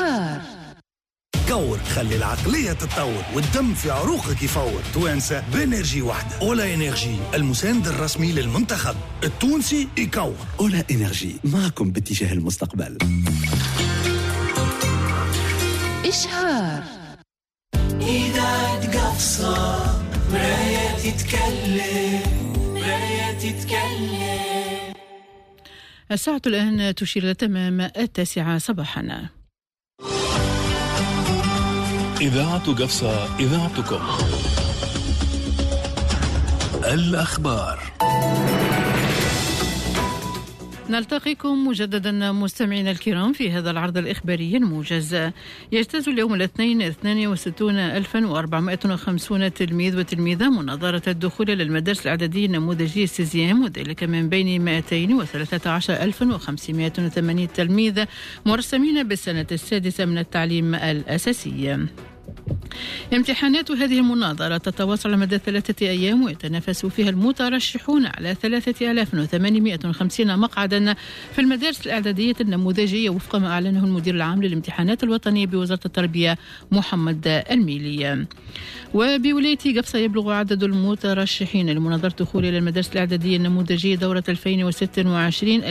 إشهار. كور، خلي العقلية تتطور والدم في عروقك يفور. توانسة بإنرجي واحدة. أولا إنرجي، المساند الرسمي للمنتخب التونسي يكور. أولا إنرجي، معكم باتجاه المستقبل. إشهار. إذاعة قفصة، مراية تتكلم. الساعة الآن تشير إلى تمام 9 صباحا. إذاعة قفصة، إذاعتكم. الأخبار. نلتقيكم مجددا مستمعينا الكرام في هذا العرض الإخباري الموجز. يجتاز اليوم الاثنين 62,450 تلميذ وتلميذة مناظرة الدخول إلى المدارس الإعدادية النموذجية السيزيام، وذلك من بين 213,580 تلميذ مرسمين بالسنة السادسة من التعليم الأساسي. امتحانات هذه المناظرة تتواصل على مدى 3 أيام، ويتنافس فيها المترشحون على 3,850 مقعدا في المدارس الإعدادية النموذجية وفق ما أعلنه المدير العام للامتحانات الوطنية بوزارة التربية محمد الميلي. وبولاية قفصة يبلغ عدد المترشحين لمناظرة الدخول إلى المدارس الإعدادية النموذجية دورة 2026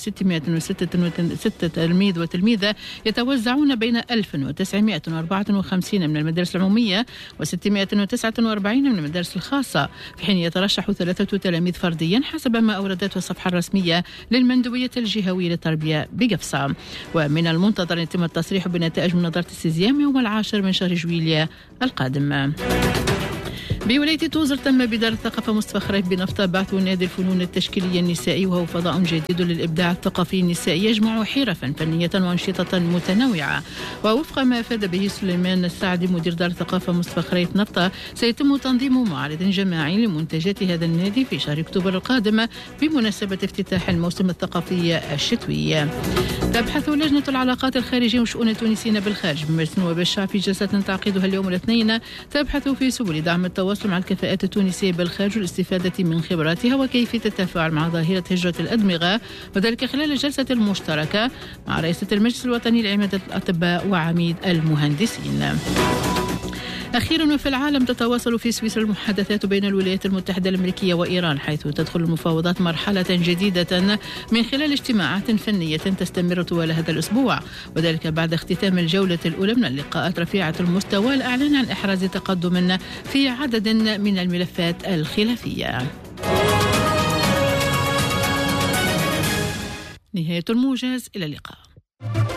2,606 تلميذ وتلميذة، يتوزعون بين 1,954 من المدارس العمومية و649 من المدارس الخاصة، في حين يترشح 3 تلاميذ فرديا حسب ما أوردته الصفحة الرسمية للمندوبية الجهوية للتربية بقفصة. ومن المنتظر أن يتم التصريح بنتائج مناظرة السيزيام يوم 10 من شهر جويلية القادم. بولاية توزر تم بدار الثقافة مصطفى خريف بنفطة بعث نادي الفنون التشكيلية النسائي، وهو فضاء جديد للإبداع الثقافي النسائي يجمع حرفا فنية وأنشطة متنوعة. ووفق ما أفاد به سليمان السعدي مدير دار الثقافة مصطفى خريف نفطة، سيتم تنظيم معرض جماعي لمنتجات هذا النادي في شهر أكتوبر القادم بمناسبة افتتاح الموسم الثقافي الشتوي. تبحث لجنة العلاقات الخارجية وشؤون التونسيين بالخارج بمرسى نواب الشعب في جلسة تعقدها اليوم الاثنين تبحث في سبل دعم التواصل مع الكفاءات التونسية بالخارج والاستفادة من خبراتها وكيفية التفاعل مع ظاهرة هجرة الأدمغة، وذلك خلال الجلسة المشتركة مع رئيسة المجلس الوطني لعمادة الأطباء وعميد المهندسين. أخيرا وفي العالم، تتواصل في سويسرا المحادثات بين الولايات المتحدة الأمريكية وإيران، حيث تدخل المفاوضات مرحلة جديدة من خلال اجتماعات فنية تستمر طوال هذا الأسبوع، وذلك بعد اختتام الجولة الأولى من اللقاءات رفيعة المستوى الأعلن عن إحراز تقدم في عدد من الملفات الخلافية. نهاية الموجز، إلى اللقاء.